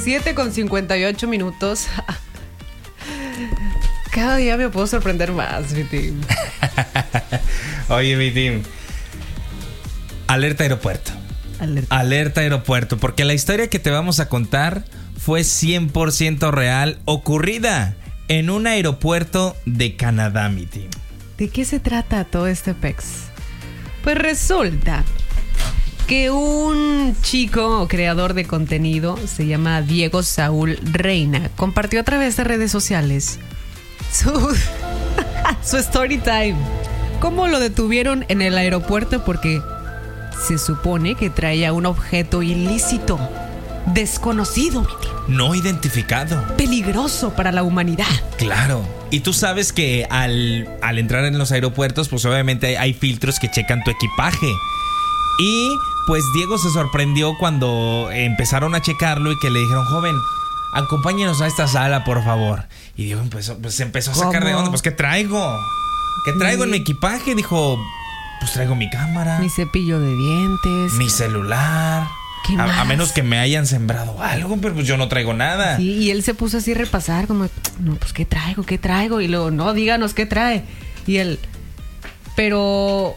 7:58. Cada día me puedo sorprender más, mi team. Oye, mi team. Alerta aeropuerto, porque la historia que te vamos a contar fue 100% real, ocurrida en un aeropuerto de Canadá, mi team. ¿De qué se trata todo este pex? Pues resulta que un chico creador de contenido, se llama Diego Saúl Reina, compartió a través de redes sociales su story time. ¿Cómo lo detuvieron en el aeropuerto? Porque se supone que traía un objeto ilícito, desconocido, mi tío. No identificado. Peligroso para la humanidad. Claro. Y tú sabes que al entrar en los aeropuertos, pues obviamente hay filtros que checan tu equipaje. Y pues Diego se sorprendió cuando empezaron a checarlo y que le dijeron: joven, acompáñenos a esta sala, por favor. Y Diego empezó a sacar de onda. Pues, ¿qué traigo? ¿Qué traigo en mi equipaje? Dijo: pues traigo mi cámara, mi cepillo de dientes, mi celular. ¿Qué más? A menos que me hayan sembrado algo, pero pues yo no traigo nada. Sí, y él se puso así a repasar como, no, pues ¿qué traigo? Y luego, no, díganos qué trae. Y él, pero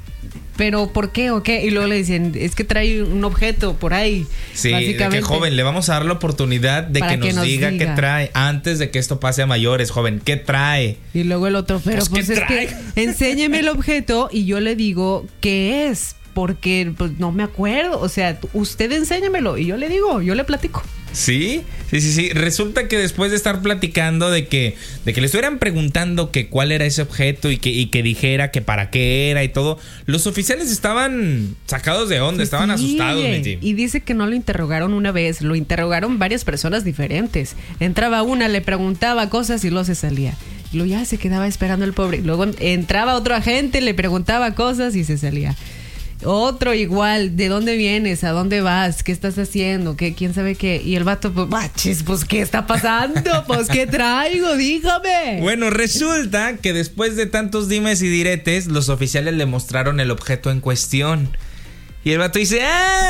¿por qué o qué? Y luego le dicen, es que trae un objeto por ahí. Sí, de que, joven, le vamos a dar la oportunidad de que nos diga qué trae antes de que esto pase a mayores, joven, ¿qué trae? Y luego el otro, pero pues es que enséñeme el objeto y yo le digo qué es, porque pues no me acuerdo. O sea, usted enséñemelo y yo le digo, yo le platico. Sí. Resulta que después de estar platicando de que le estuvieran preguntando que cuál era ese objeto y que dijera que para qué era y todo, los oficiales estaban sacados de onda, estaban asustados. Y dice que no lo interrogaron una vez, lo interrogaron varias personas diferentes. Entraba una, le preguntaba cosas y luego se salía. Y luego ya se quedaba esperando el pobre. Luego entraba otro agente, le preguntaba cosas y se salía. Otro igual, ¿de dónde vienes? ¿A dónde vas? ¿Qué estás haciendo? ¿Quién sabe qué? Y el vato, pues, ¿qué está pasando? Pues, ¿qué traigo? Dígame. Bueno, resulta que después de tantos dimes y diretes, los oficiales le mostraron el objeto en cuestión. Y el vato dice: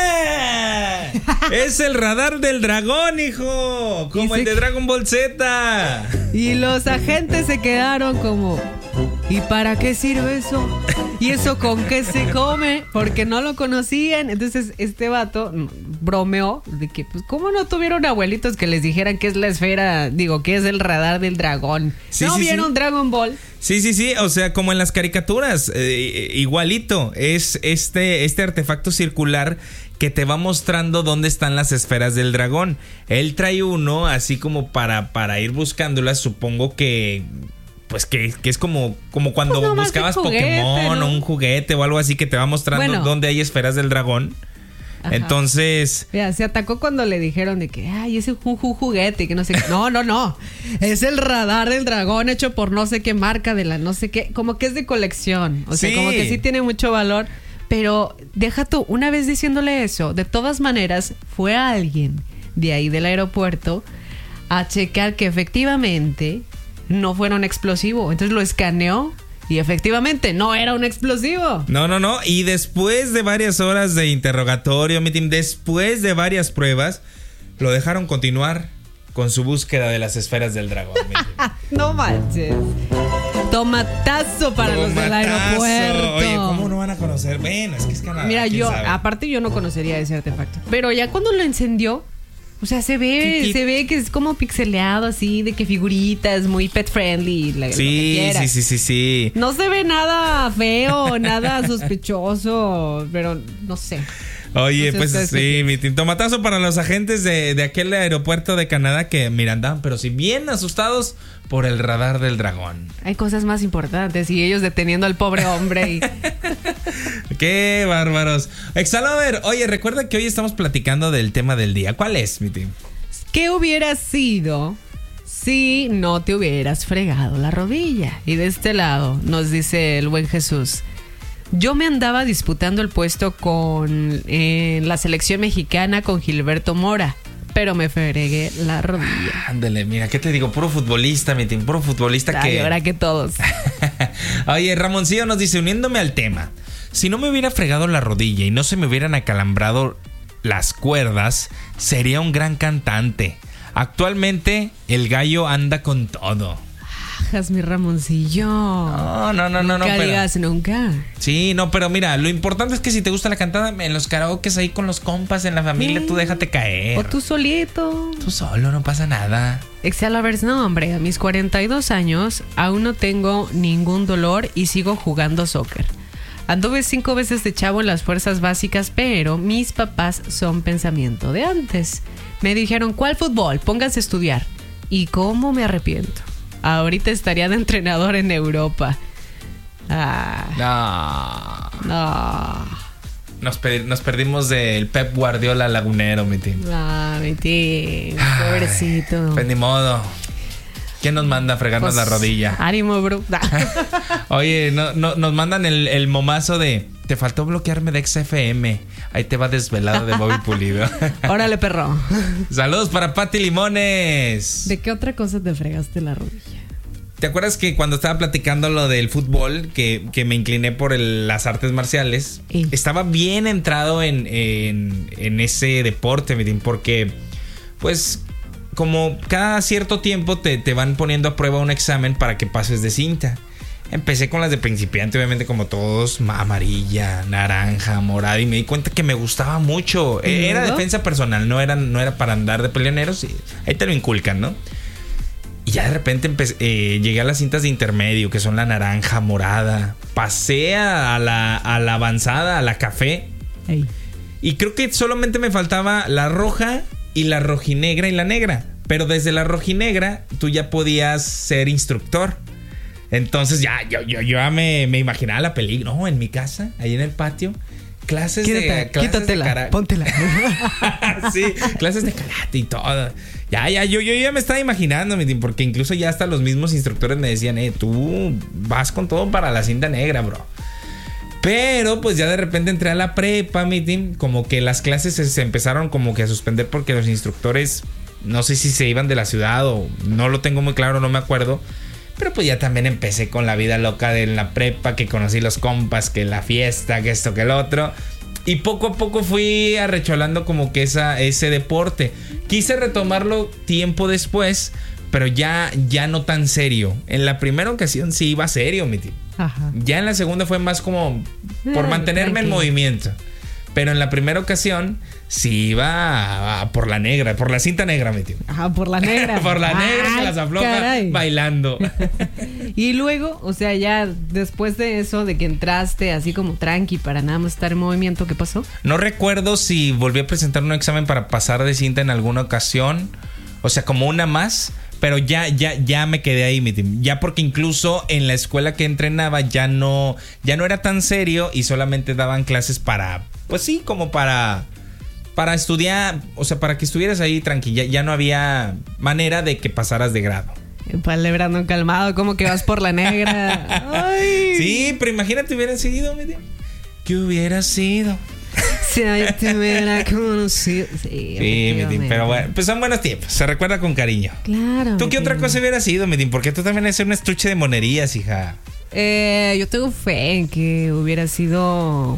¡ah! ¡Es el radar del dragón, hijo! Como el de Dragon Ball Z. Y los agentes se quedaron como: ¿y para qué sirve eso? ¿Y eso con qué se come? Porque no lo conocían. Entonces este vato bromeó de que, pues, ¿cómo no tuvieron abuelitos que les dijeran qué es la esfera? Digo, ¿qué es el radar del dragón? Sí, ¿No vieron Dragon Ball? Sí, o sea, como en las caricaturas, igualito. Es este artefacto circular que te va mostrando dónde están las esferas del dragón. Él trae uno así como para ir buscándolas, supongo que... Pues que es como cuando pues buscabas juguete, Pokémon, ¿no? O un juguete o algo así que te va mostrando dónde hay esferas del dragón. Ajá. Entonces... Mira, se atacó cuando le dijeron de que, ay, ese es un juguete, que no sé qué. No. Es el radar del dragón hecho por no sé qué marca de la no sé qué. Como que es de colección. O sea, como que sí tiene mucho valor. Pero deja tú, una vez diciéndole eso, de todas maneras, fue alguien de ahí del aeropuerto a checar que efectivamente... no fuera un explosivo. Entonces lo escaneó y efectivamente no era un explosivo. No. Y después de varias horas de interrogatorio, después de varias pruebas, lo dejaron continuar con su búsqueda de las esferas del dragón. No manches. Tomatazo para los del aeropuerto. Oye, ¿cómo no van a conocer? Bueno, es que es Canadá. Mira, aparte yo no conocería ese artefacto. Pero ya cuando lo encendió, o sea, se ve que es como pixeleado así, de que figuritas, muy pet friendly. Sí. No se ve nada feo, nada sospechoso, pero no sé. Oye, pues sí, mi tomatazo para los agentes de aquel aeropuerto de Canadá que, mira, andaban, pero sí bien asustados por el radar del dragón. Hay cosas más importantes y ellos deteniendo al pobre hombre. ¡Qué bárbaros! Exalover, oye, recuerda que hoy estamos platicando del tema del día. ¿Cuál es, mi team? ¿Qué hubiera sido si no te hubieras fregado la rodilla? Y de este lado nos dice el buen Jesús: yo me andaba disputando el puesto con la selección mexicana con Gilberto Mora, pero me fregué la rodilla. Ándale, mira, ¿qué te digo? Puro futbolista, mi team, puro futbolista. Ay, ahora que todos. Oye, Ramoncillo nos dice, uniéndome al tema, si no me hubiera fregado la rodilla y no se me hubieran acalambrado las cuerdas, sería un gran cantante. Actualmente, el gallo anda con todo. Mi Ramoncillo. No. Nunca digas nunca. Sí, no, pero mira, lo importante es que si te gusta la cantada, en los karaokes ahí con los compas, en la familia, tú déjate caer. O tú solito. Tú solo, no pasa nada. Excelovers, no, hombre, a mis 42 años aún no tengo ningún dolor y sigo jugando soccer. Anduve 5 veces de chavo en las fuerzas básicas, pero mis papás son pensamiento de antes. Me dijeron, ¿cuál fútbol? Pónganse a estudiar. ¿Y cómo me arrepiento? Ahorita estaría de entrenador en Europa. No. Nos perdimos del Pep Guardiola lagunero, mi team. Mi team. Pobrecito. Pues ni modo. ¿Quién nos manda a fregarnos la rodilla? Ánimo, bro. Oye, nos mandan el momazo de... Te faltó bloquearme de XFM. Ahí te va desvelado de Bobby Pulido. Órale, perro. Saludos para Pati Limones. ¿De qué otra cosa te fregaste la rodilla? ¿Te acuerdas que cuando estaba platicando lo del fútbol, que me incliné por las artes marciales? Estaba bien entrado en ese deporte, porque pues como cada cierto tiempo te van poniendo a prueba un examen para que pases de cinta. Empecé con las de principiante, obviamente, como todos, amarilla, naranja, morada, y me di cuenta que me gustaba mucho. Era defensa personal, no era para andar de peleoneros, y ahí te lo inculcan, ¿no? Y ya de repente llegué a las cintas de intermedio, que son la naranja, morada. Pasé a la avanzada, a la café. Ey. Y creo que solamente me faltaba la roja y la rojinegra y la negra. Pero desde la rojinegra tú ya podías ser instructor. Entonces ya yo me imaginaba la película. No, en mi casa, ahí en el patio. Quítatela, póntela. Sí, clases de karate y todo. Yo ya me estaba imaginando, porque incluso ya hasta los mismos instructores me decían, tú vas con todo para la cinta negra, bro. Pero pues ya de repente entré a la prepa, como que las clases se empezaron como que a suspender porque los instructores, no sé si se iban de la ciudad o no lo tengo muy claro, no me acuerdo. Pero pues ya también empecé con la vida loca de la prepa, que conocí los compas, que la fiesta, que esto, que el otro. Y poco a poco fui arrecholando como que ese deporte. Quise retomarlo tiempo después, pero ya no tan serio. En la primera ocasión sí iba serio, mi tío. Ajá. Ya en la segunda fue más como por mantenerme en movimiento. Pero en la primera ocasión sí iba por la negra, por la cinta negra, mi tío. Ajá, por la negra. Por la negra que las afloja bailando. Y luego, o sea, ya después de eso, de que entraste así como tranqui para nada más estar en movimiento, ¿qué pasó? No recuerdo si volví a presentar un examen para pasar de cinta en alguna ocasión. O sea, como una más. Pero ya me quedé ahí, mi team. Ya porque incluso en la escuela que entrenaba ya no era tan serio y solamente daban clases para, pues sí, como para estudiar, o sea, para que estuvieras ahí tranquila. Ya no había manera de que pasaras de grado. Vale, Brandon, calmado, como que vas por la negra. Ay. Sí, pero imagínate hubiera sido, mi team. ¿Qué hubiera sido? Si te hubiera conocido. Sí, mi team, pero bueno, pues son buenos tiempos. Se recuerda con cariño. Claro. ¿Tú qué otra cosa hubiera sido, mi team? Porque tú también eres un estuche de monerías, hija. Yo tengo fe en que hubiera sido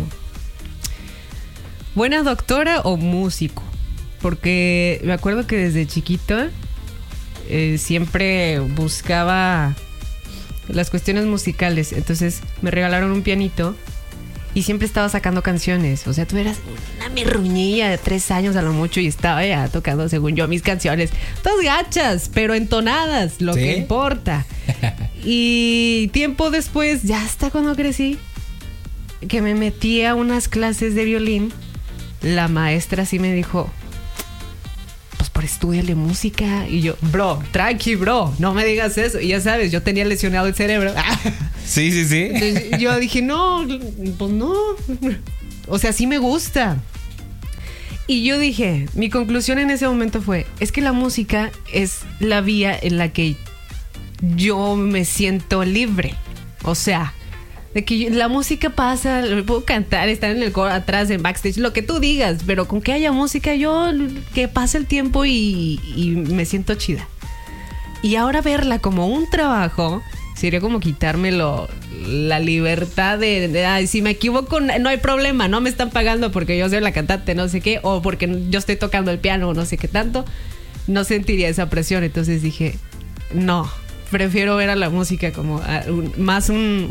buena doctora o músico. Porque me acuerdo que desde chiquita siempre buscaba las cuestiones musicales. Entonces me regalaron un pianito. Y siempre estaba sacando canciones. O sea, tú eras una mirruñilla de 3 años a lo mucho y estaba ya tocando, según yo, mis canciones. Todas gachas, pero entonadas, lo que importa. Y tiempo después, ya hasta cuando crecí, que me metí a unas clases de violín, la maestra sí me dijo, pues por estúdiale música. Y yo, bro, tranqui, bro, no me digas eso. Y ya sabes, yo tenía lesionado el cerebro. Sí. Entonces, yo dije, no, pues no. O sea, sí me gusta. Y yo dije, mi conclusión en ese momento fue, es que la música es la vía en la que yo me siento libre. O sea, de que la música pasa, puedo cantar, estar en el coro atrás, en backstage, lo que tú digas, pero con que haya música, yo que pase el tiempo y me siento chida. Y ahora verla como un trabajo sería como quitarme la libertad de ay, si me equivoco no hay problema, no me están pagando porque yo soy la cantante, no sé qué, o porque yo estoy tocando el piano o no sé qué tanto, no sentiría esa presión. Entonces dije, no, prefiero ver a la música como más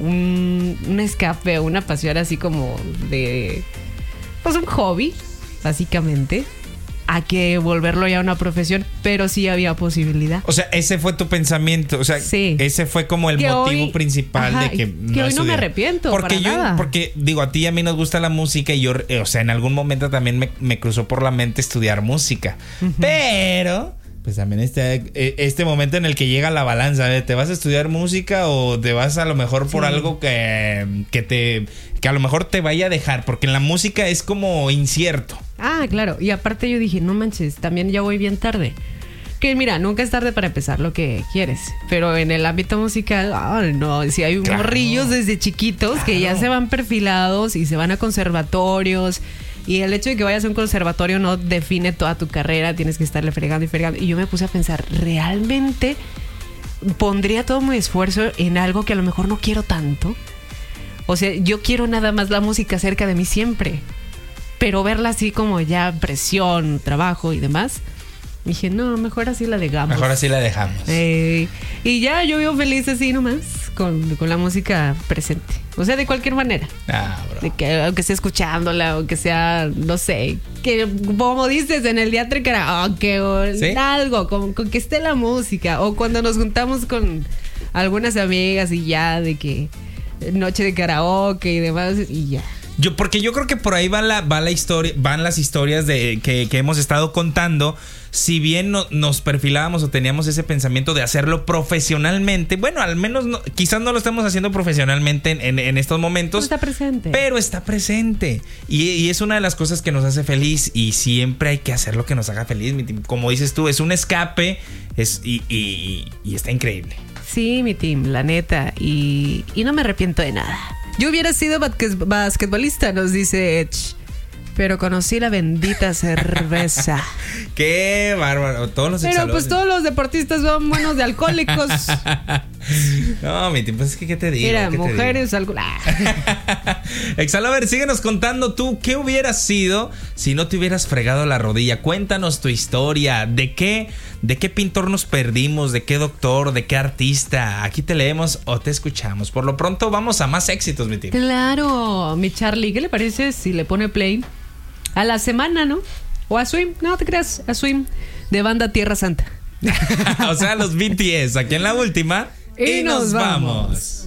un escape, una pasión así como de, pues un hobby, básicamente, a que volverlo ya una profesión, pero sí había posibilidad. O sea, ese fue tu pensamiento, o sea, sí. Ese fue como el que motivo hoy, principal de que no hoy no me arrepiento porque para nada. Porque digo, a ti y a mí nos gusta la música y yo, o sea, en algún momento también me cruzó por la mente estudiar música, pero pues también este momento en el que llega la balanza, ¿te vas a estudiar música o te vas a lo mejor por algo que a lo mejor te vaya a dejar? Porque en la música es como incierto. Ah, claro. Y aparte yo dije, no manches, también ya voy bien tarde. Que mira, nunca es tarde para empezar lo que quieres. Pero en el ámbito musical, no, si hay morrillos desde chiquitos que ya se van perfilados y se van a conservatorios. Y el hecho de que vayas a un conservatorio no define toda tu carrera, tienes que estarle fregando y fregando. Y yo me puse a pensar, ¿realmente pondría todo mi esfuerzo en algo que a lo mejor no quiero tanto? O sea, yo quiero nada más la música cerca de mí siempre, pero verla así como ya presión, trabajo y demás. Dije, no, mejor así la dejamos. Mejor así la dejamos. Y ya yo vivo feliz así nomás con la música presente. O sea, de cualquier manera. Bro. De que, aunque sea escuchándola, aunque sea, no sé, que como dices en el teatro karaoke o ¿sí? Algo, con que esté la música. O cuando nos juntamos con algunas amigas y ya de que noche de karaoke y demás y ya. Porque yo creo que por ahí va la historia, van las historias de que hemos estado contando. Si bien nos perfilábamos o teníamos ese pensamiento de hacerlo profesionalmente, bueno, al menos quizás no lo estamos haciendo profesionalmente en estos momentos. Pero está presente. Y es una de las cosas que nos hace feliz. Y siempre hay que hacer lo que nos haga feliz. Como dices tú, es un escape y está increíble. Sí, mi team, la neta. Y no me arrepiento de nada. Yo hubiera sido basquetbolista, nos dice Edge, pero conocí la bendita cerveza. ¡Qué bárbaro! Todos los Pero pues todos los deportistas son buenos de alcohólicos. No, mi tiempo, es que ¿qué te digo? Mira, mujeres, algo. Exalover, síguenos contando tú qué hubieras sido si no te hubieras fregado la rodilla. Cuéntanos tu historia. ¿De qué pintor nos perdimos? ¿De qué doctor? ¿De qué artista? Aquí te leemos o te escuchamos. Por lo pronto, vamos a más éxitos, mi tío. Claro, mi Charlie, ¿qué le parece si le pone play a la semana, no? O a Swim, no te creas, a Swim de banda Tierra Santa. O sea, los BTS, aquí en la última. Y nos vamos.